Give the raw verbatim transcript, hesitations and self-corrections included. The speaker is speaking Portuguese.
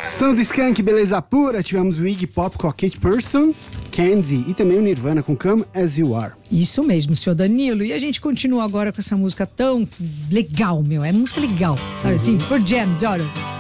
Som do Skank, beleza pura. Tivemos o Iggy Pop com a Kate Person, Candy e também o Nirvana com Come As You Are. Isso mesmo, senhor Danilo. E a gente continua agora com essa música tão legal, meu. É música legal, sabe assim? Por Jam, Jordan.